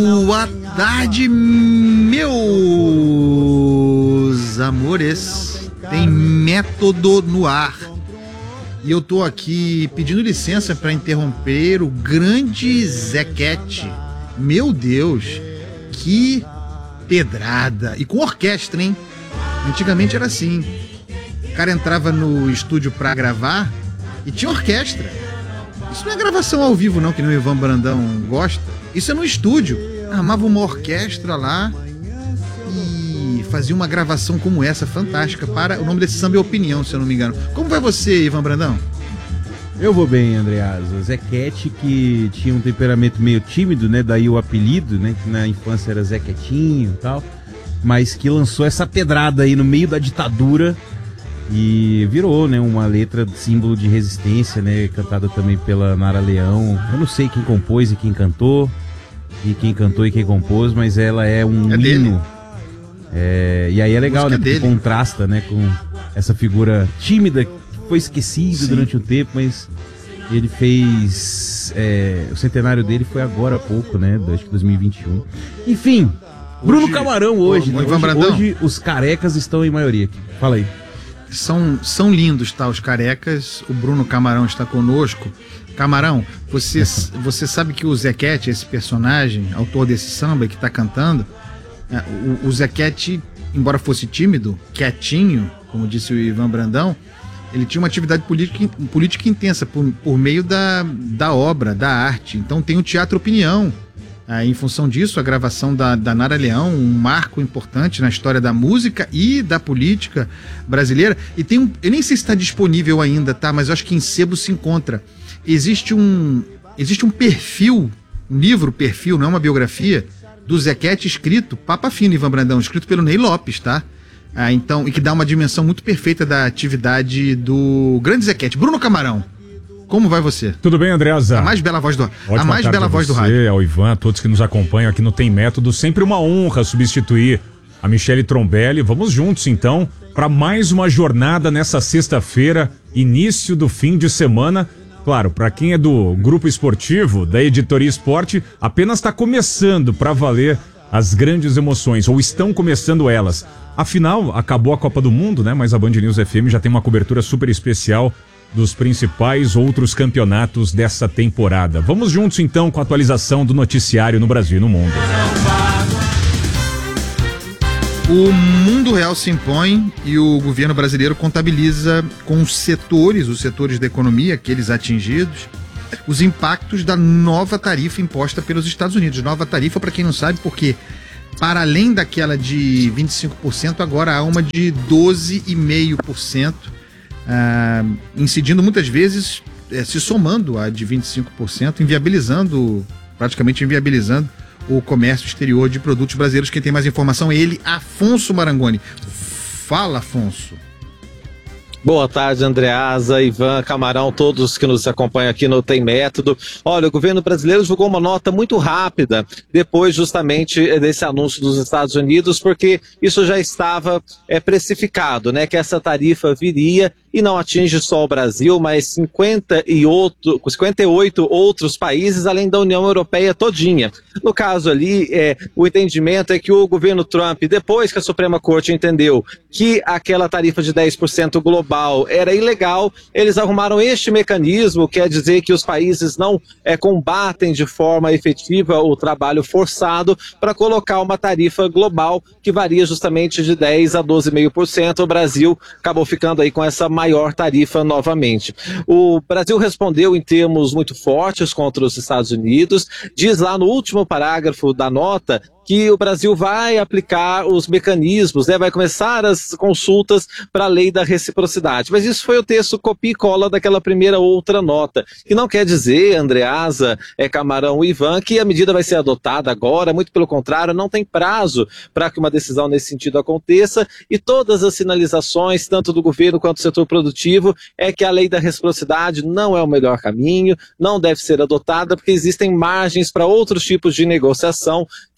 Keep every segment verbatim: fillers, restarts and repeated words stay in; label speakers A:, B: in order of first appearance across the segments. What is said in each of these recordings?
A: Boa tarde, meus amores. Tem método no ar. E eu tô aqui pedindo licença para interromper o grande Zequete. Meu Deus, que pedrada. E com orquestra, hein? Antigamente era assim. O cara entrava no estúdio pra gravar e tinha orquestra. Isso não é gravação ao vivo não, que nem o Ivan Brandão gosta. Isso é no estúdio. Armava uma orquestra lá e fazia uma gravação como essa, fantástica, para... O nome desse samba é Opinião, se eu não me engano. Como vai você, Ivan Brandão?
B: Eu vou bem, Andreasa. Zequete, que tinha um temperamento meio tímido, né? Daí o apelido, né? Que na infância era Zequetinho e tal. Mas que lançou essa pedrada aí no meio da ditadura e virou, né? Uma letra símbolo de resistência, né? Cantada também pela Nara Leão. Eu não sei quem compôs e quem cantou, e quem cantou e quem compôs, mas ela é um
A: é
B: hino. É, e aí é legal, né? Porque contrasta, né? Com essa figura tímida que foi esquecida Sim. durante um tempo, mas ele fez... É, o centenário dele foi agora há pouco, né? Acho que dois mil e vinte e um. Enfim, hoje, Bruno Camarão hoje, né? hoje, hoje os carecas estão em maioria aqui. Fala aí.
A: São, são lindos, tá? Os carecas. O Bruno Camarão está conosco. Camarão, você, você sabe que o Zequete, esse personagem, autor desse samba que está cantando, é, o, o Zequete, embora fosse tímido, quietinho, como disse o Ivan Brandão, ele tinha uma atividade política, política intensa por, por meio da, da obra, da arte. Então tem o Teatro Opinião. Ah, em função disso, a gravação da, da Nara Leão, um marco importante na história da música e da política brasileira. E tem um, eu nem sei se está disponível ainda, tá? Mas eu acho que em sebo se encontra. Existe um, existe um perfil, um livro perfil, não é uma biografia, do Zequete escrito, Papa Fino, Ivan Brandão, escrito pelo Ney Lopes, tá? Ah, então, e que dá uma dimensão muito perfeita da atividade do grande Zequete. Bruno Camarão. Como vai você?
C: Tudo bem, Andreasa?
A: A mais bela voz do,
C: Ótima
A: a mais bela voz
C: você,
A: do rádio.
C: Ao Ivan, a todos que nos acompanham aqui no Tem Método. Sempre uma honra substituir a Michele Trombelli. Vamos juntos, então, para mais uma jornada nessa sexta-feira, início do fim de semana. Claro, para quem é do grupo esportivo, da Editoria Esporte, apenas está começando para valer as grandes emoções, ou estão começando elas. Afinal, acabou a Copa do Mundo, né? Mas a Band News F M já tem uma cobertura super especial dos principais outros campeonatos dessa temporada. Vamos juntos então com a atualização do noticiário no Brasil e no mundo.
A: O mundo real se impõe e o governo brasileiro contabiliza com os setores, os setores da economia, aqueles atingidos, os impactos da nova tarifa imposta pelos Estados Unidos. Nova tarifa, para quem não sabe, porque para além daquela de vinte e cinco por cento, agora há uma de doze vírgula cinco por cento. Ah, incidindo muitas vezes, eh, se somando a de vinte e cinco por cento, inviabilizando, praticamente inviabilizando o comércio exterior de produtos brasileiros. Quem tem mais informação é ele, Afonso Marangoni. Fala, Afonso.
D: Boa tarde, Andreasa, Ivan, Camarão, todos que nos acompanham aqui no Tem Método. Olha, o governo brasileiro divulgou uma nota muito rápida depois justamente desse anúncio dos Estados Unidos, porque isso já estava é, precificado, né, que essa tarifa viria e não atinge só o Brasil, mas cinquenta e oito outros países, além da União Europeia todinha. No caso ali, é, o entendimento é que o governo Trump, depois que a Suprema Corte entendeu que aquela tarifa de dez por cento global era ilegal, eles arrumaram este mecanismo, quer dizer que os países não é, combatem de forma efetiva o trabalho forçado, para colocar uma tarifa global que varia justamente de dez a doze vírgula cinco por cento. O Brasil acabou ficando aí com essa maior tarifa novamente. O Brasil respondeu em termos muito fortes contra os Estados Unidos, diz lá no último parágrafo da nota que o Brasil vai aplicar os mecanismos, né, vai começar as consultas para a lei da reciprocidade. Mas isso foi o texto copia e cola daquela primeira outra nota, que não quer dizer, Andreasa, é, Camarão e Ivan, que a medida vai ser adotada agora, muito pelo contrário, não tem prazo para que uma decisão nesse sentido aconteça, e todas as sinalizações, tanto do governo quanto do setor produtivo, é que a lei da reciprocidade não é o melhor caminho, não deve ser adotada, porque existem margens para outros tipos de negociação que não passam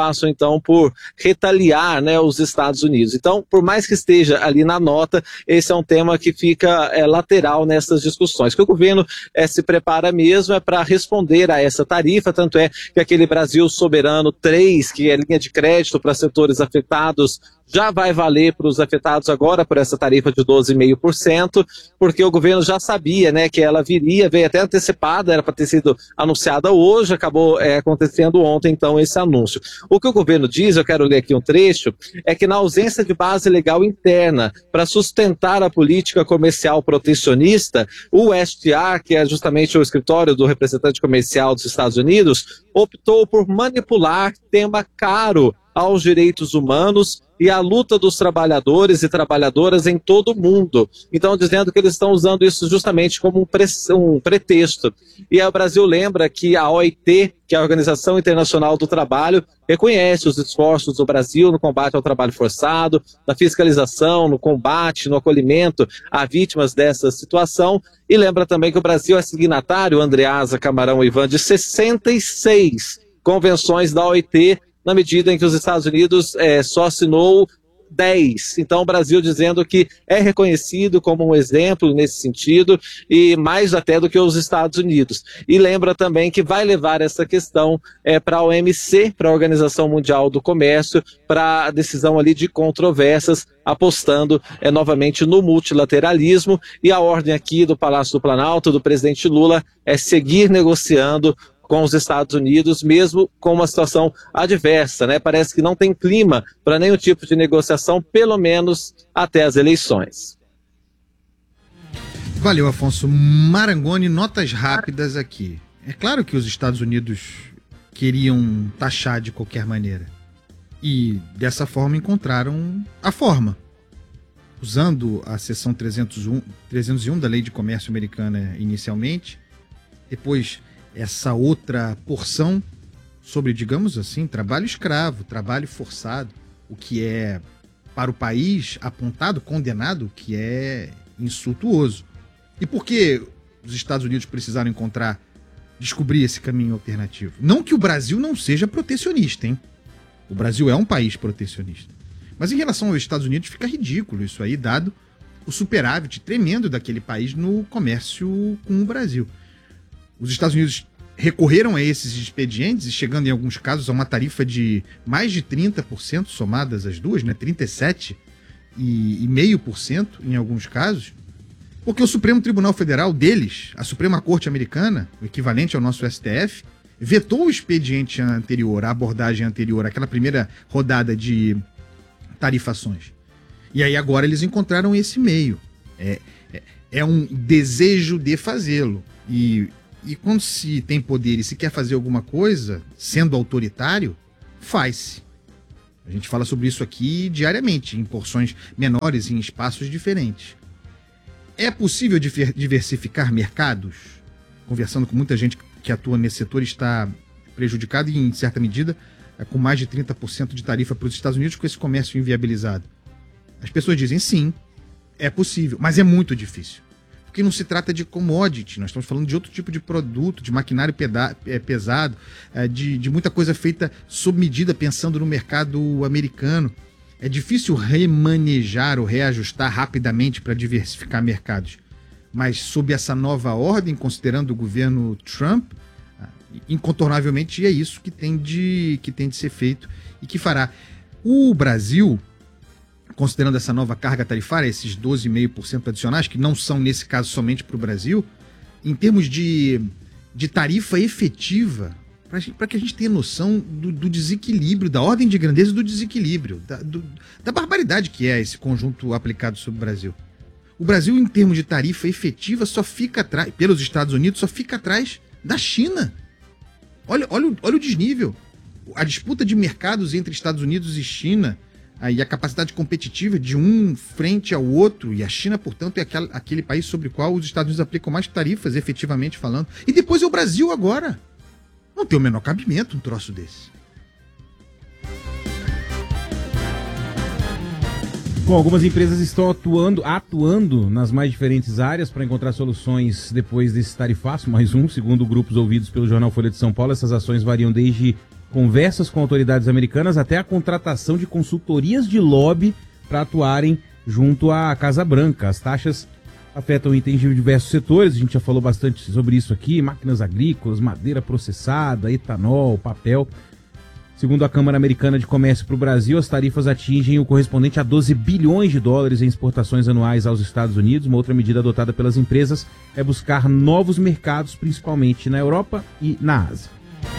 D: façam então por retaliar, né, os Estados Unidos. Então, por mais que esteja ali na nota, esse é um tema que fica é, lateral nessas discussões. O que o governo é, se prepara mesmo é para responder a essa tarifa, tanto é que aquele Brasil Soberano três, que é linha de crédito para setores afetados, já vai valer para os afetados agora por essa tarifa de doze vírgula cinco por cento, porque o governo já sabia, né, que ela viria, veio até antecipada, era para ter sido anunciada hoje, acabou é, acontecendo ontem, então, esse anúncio. O que o governo diz, eu quero ler aqui um trecho, é que na ausência de base legal interna para sustentar a política comercial protecionista, o U S T R, que é justamente o escritório do representante comercial dos Estados Unidos, optou por manipular tema caro aos direitos humanos e à luta dos trabalhadores e trabalhadoras em todo o mundo. Então, dizendo que eles estão usando isso justamente como um, pre um pretexto. E aí o Brasil lembra que a O I T, que é a Organização Internacional do Trabalho, reconhece os esforços do Brasil no combate ao trabalho forçado, na fiscalização, no combate, no acolhimento a vítimas dessa situação, e lembra também que o Brasil é signatário, Andreasa, Camarão e Ivan, de sessenta e seis convenções da O I T, na medida em que os Estados Unidos é, só assinou dez. Então, o Brasil dizendo que é reconhecido como um exemplo nesse sentido, e mais até do que os Estados Unidos. E lembra também que vai levar essa questão é, para a O M C, para a Organização Mundial do Comércio, para a decisão ali de controvérsias, apostando é, novamente no multilateralismo, e a ordem aqui do Palácio do Planalto, do presidente Lula, é seguir negociando com os Estados Unidos, mesmo com uma situação adversa, né? Parece que não tem clima para nenhum tipo de negociação, pelo menos até as eleições.
A: Valeu, Afonso Marangoni, notas rápidas aqui. É claro que os Estados Unidos queriam taxar de qualquer maneira. E dessa forma encontraram a forma. Usando a seção trezentos e um da Lei de Comércio Americana inicialmente, depois essa outra porção sobre, digamos assim, trabalho escravo, trabalho forçado, o que é, para o país, apontado, condenado, o que é insultuoso. E por que os Estados Unidos precisaram encontrar, descobrir esse caminho alternativo? Não que o Brasil não seja protecionista, hein? O Brasil é um país protecionista. Mas em relação aos Estados Unidos fica ridículo isso aí, dado o superávit tremendo daquele país no comércio com o Brasil. Os Estados Unidos recorreram a esses expedientes e chegando em alguns casos a uma tarifa de mais de trinta por cento somadas as duas, né? trinta e sete vírgula cinco por cento em alguns casos, porque o Supremo Tribunal Federal deles, a Suprema Corte Americana, o equivalente ao nosso S T F, vetou o expediente anterior, a abordagem anterior, aquela primeira rodada de tarifações. E aí agora eles encontraram esse meio. É, é, é um desejo de fazê-lo. E E quando se tem poder e se quer fazer alguma coisa, sendo autoritário, faz-se. A gente fala sobre isso aqui diariamente, em porções menores, em espaços diferentes. É possível diversificar mercados? Conversando com muita gente que atua nesse setor, está prejudicado e, em certa medida, com mais de trinta por cento de tarifa para os Estados Unidos com esse comércio inviabilizado. As pessoas dizem sim, é possível, mas é muito difícil. Porque não se trata de commodity, nós estamos falando de outro tipo de produto, de maquinário pesado, de, de muita coisa feita sob medida, pensando no mercado americano. É difícil remanejar ou reajustar rapidamente para diversificar mercados. Mas sob essa nova ordem, considerando o governo Trump, incontornavelmente é isso que tem de, que tem de ser feito e que fará. O Brasil, considerando essa nova carga tarifária, esses doze vírgula cinco por cento adicionais, que não são, nesse caso, somente para o Brasil, em termos de, de tarifa efetiva, para que a gente tenha noção do, do desequilíbrio, da ordem de grandeza do desequilíbrio, da, do, da barbaridade que é esse conjunto aplicado sobre o Brasil. O Brasil, em termos de tarifa efetiva, só fica atrás, pelos Estados Unidos, só fica atrás da China. Olha, olha, olha o desnível. A disputa de mercados entre Estados Unidos e China, e a capacidade competitiva de um frente ao outro, e a China, portanto, é aquele, aquele país sobre o qual os Estados Unidos aplicam mais tarifas, efetivamente falando. E depois é o Brasil agora. Não tem o menor cabimento um troço desse.
B: Bom, algumas empresas estão atuando, atuando nas mais diferentes áreas para encontrar soluções depois desse tarifaço, mais um, segundo grupos ouvidos pelo jornal Folha de São Paulo. Essas ações variam desde conversas com autoridades americanas até a contratação de consultorias de lobby para atuarem junto à Casa Branca. As taxas afetam itens de diversos setores, a gente já falou bastante sobre isso aqui, máquinas agrícolas, madeira processada, etanol, papel. Segundo a Câmara Americana de Comércio para o Brasil, as tarifas atingem o correspondente a doze bilhões de dólares em exportações anuais aos Estados Unidos. Uma outra medida adotada pelas empresas é buscar novos mercados, principalmente na Europa e na Ásia.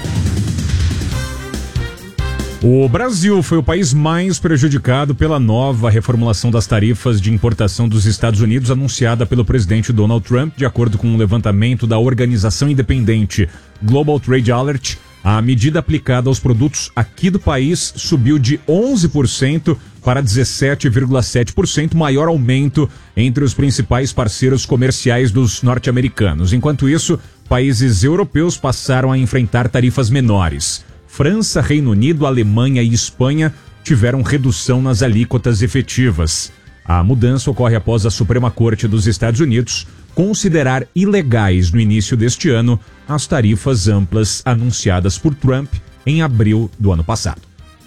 C: O Brasil foi o país mais prejudicado pela nova reformulação das tarifas de importação dos Estados Unidos anunciada pelo presidente Donald Trump. De acordo com um levantamento da organização independente Global Trade Alert, a medida aplicada aos produtos aqui do país subiu de onze por cento para dezessete vírgula sete por cento, maior aumento entre os principais parceiros comerciais dos norte-americanos. Enquanto isso, países europeus passaram a enfrentar tarifas menores. França, Reino Unido, Alemanha e Espanha tiveram redução nas alíquotas efetivas. A mudança ocorre após a Suprema Corte dos Estados Unidos considerar ilegais no início deste ano as tarifas amplas anunciadas por Trump em abril do ano passado.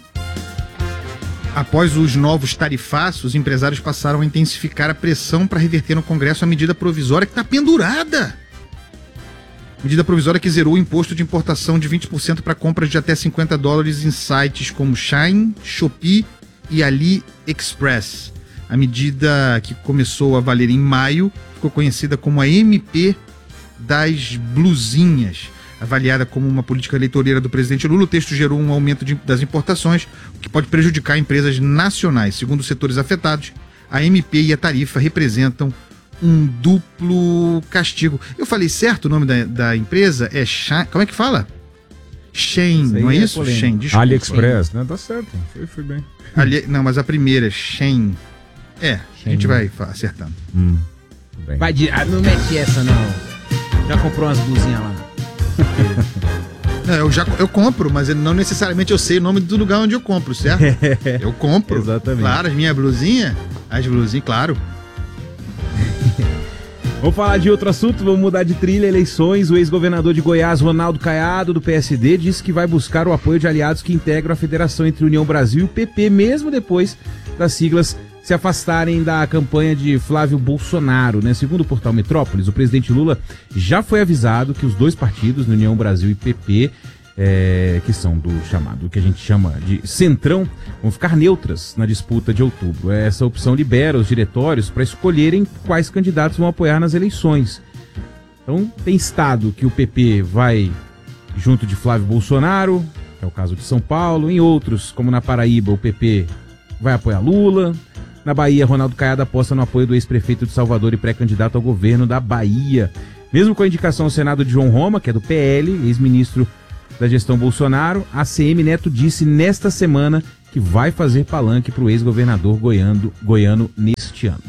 A: Após os novos tarifaços, os empresários passaram a intensificar a pressão para reverter no Congresso a medida provisória que está pendurada. Medida provisória que zerou o imposto de importação de vinte por cento para compras de até cinquenta dólares em sites como Shein, Shopee e AliExpress. A medida, que começou a valer em maio, ficou conhecida como a M P das blusinhas. Avaliada como uma política eleitoreira do presidente Lula, o texto gerou um aumento de, das importações, o que pode prejudicar empresas nacionais. Segundo os setores afetados, a M P e a tarifa representam um duplo castigo. Eu falei certo o nome da, da empresa? É Shein, como é que fala? Shein, não é, é isso?
C: Polêmico.
A: Shein, desculpa.
C: AliExpress, né? Tá certo, foi, foi bem.
A: Ali, não, mas a primeira é Shein. É, Shein. A gente vai acertando.
C: Hum,
B: bem. Vai de, ah, não mete essa não. Já comprou umas blusinhas lá?
A: Não, eu já eu compro, mas não necessariamente eu sei o nome do lugar onde eu compro, certo? Eu compro.
B: Exatamente.
A: Claro, as minhas blusinhas, as blusinhas, claro.
B: Vamos falar de outro assunto, vamos mudar de trilha. Eleições. O ex-governador de Goiás, Ronaldo Caiado, do P S D, disse que vai buscar o apoio de aliados que integram a federação entre União Brasil e o P P, mesmo depois das siglas se afastarem da campanha de Flávio Bolsonaro, né? Segundo o portal Metrópolis, o presidente Lula já foi avisado que os dois partidos, União Brasil e P P, é, que são do chamado, que a gente chama de centrão, vão ficar neutras na disputa de outubro. Essa opção libera os diretórios para escolherem quais candidatos vão apoiar nas eleições. Então, tem estado que o P P vai junto de Flávio Bolsonaro, que é o caso de São Paulo. Em outros, como na Paraíba, o P P vai apoiar Lula. Na Bahia, Ronaldo Caiado aposta no apoio do ex-prefeito de Salvador e pré-candidato ao governo da Bahia. Mesmo com a indicação ao Senado de João Roma, que é do P L, ex-ministro da gestão Bolsonaro, a A C M Neto disse nesta semana que vai fazer palanque para o ex-governador goiano, goiano neste ano.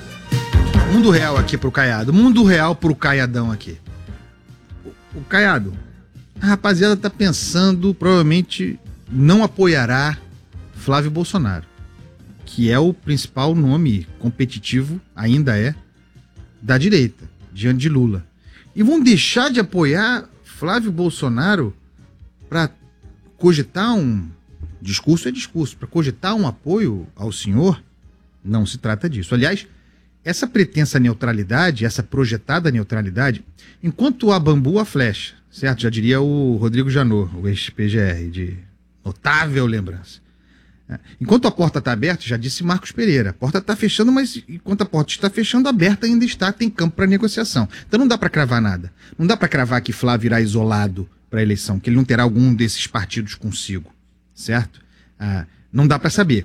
A: Mundo real aqui pro Caiado, mundo real pro Caiadão aqui. O, o Caiado, a rapaziada tá pensando, provavelmente não apoiará Flávio Bolsonaro, que é o principal nome competitivo, ainda é, da direita, diante de Lula. E vão deixar de apoiar Flávio Bolsonaro para cogitar um... Discurso é discurso. Para cogitar um apoio ao senhor, não se trata disso. Aliás, essa pretensa neutralidade, essa projetada neutralidade, enquanto há bambu, há flecha, certo? Já diria o Rodrigo Janot, o ex-P G R, de notável lembrança. Enquanto a porta está aberta, já disse Marcos Pereira, a porta está fechando, mas enquanto a porta está fechando, aberta ainda está, tem campo para negociação. Então não dá para cravar nada. Não dá para cravar que Flávio irá isolado para a eleição, que ele não terá algum desses partidos consigo, certo? Ah, não dá para saber.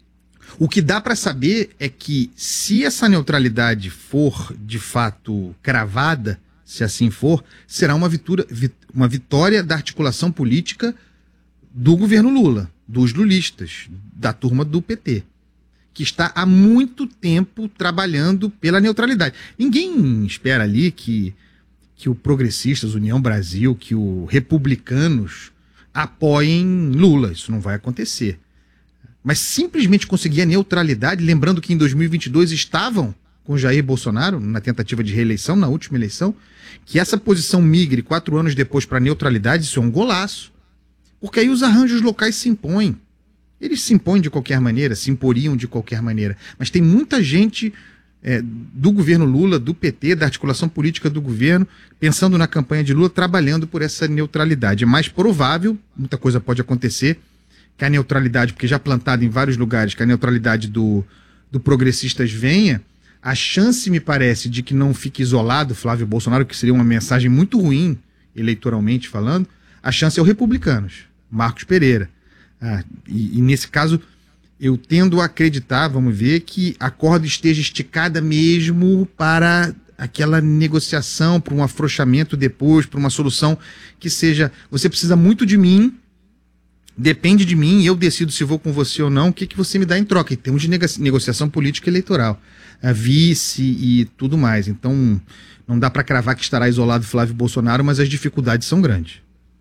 A: O que dá para saber é que se essa neutralidade for de fato cravada, se assim for, será uma vitória, uma vitória da articulação política do governo Lula, dos lulistas, da turma do P T, que está há muito tempo trabalhando pela neutralidade. Ninguém espera ali que, que o Progressistas, União Brasil, que o Republicanos apoiem Lula. Isso não vai acontecer. Mas simplesmente conseguir a neutralidade, lembrando que em dois mil e vinte e dois estavam com Jair Bolsonaro, na tentativa de reeleição, na última eleição, que essa posição migre quatro anos depois para a neutralidade, isso é um golaço. Porque aí os arranjos locais se impõem. Eles se impõem de qualquer maneira, se imporiam de qualquer maneira. Mas tem muita gente é, do governo Lula, do P T, da articulação política do governo, pensando na campanha de Lula, trabalhando por essa neutralidade. É mais provável, muita coisa pode acontecer, que a neutralidade, porque já plantada em vários lugares, que a neutralidade do, do Progressistas venha. A chance, me parece, de que não fique isolado Flávio Bolsonaro, que seria uma mensagem muito ruim, eleitoralmente falando, a chance é o Republicanos, Marcos Pereira. Ah, e, e nesse caso, eu tendo a acreditar, vamos ver, que a corda esteja esticada mesmo para aquela negociação, para um afrouxamento depois, para uma solução que seja, você precisa muito de mim, depende de mim, eu decido se vou com você ou não, o que, que você me dá em troca, em termos de negociação política eleitoral, a vice e tudo mais. Então, não dá para cravar que estará isolado Flávio Bolsonaro, mas as dificuldades são grandes.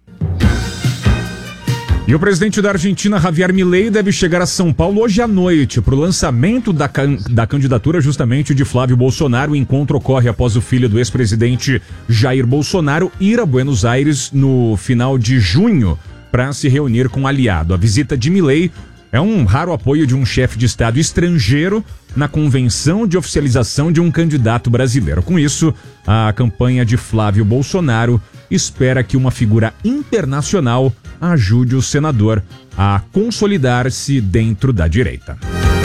C: E o presidente da Argentina, Javier Milei, deve chegar a São Paulo hoje à noite para o lançamento da, can da candidatura justamente de Flávio Bolsonaro. O encontro ocorre após o filho do ex-presidente Jair Bolsonaro ir a Buenos Aires no final de junho para se reunir com um aliado. A visita de Milei é um raro apoio de um chefe de Estado estrangeiro na convenção de oficialização de um candidato brasileiro. Com isso, a campanha de Flávio Bolsonaro espera que uma figura internacional ajude o senador a consolidar-se dentro da direita.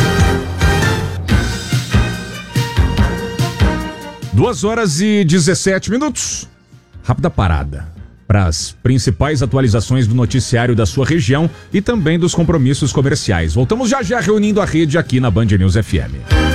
C: Duas horas e dezessete minutos. Rápida parada para as principais atualizações do noticiário da sua região e também dos compromissos comerciais. Voltamos já já reunindo a rede aqui na Band News F M.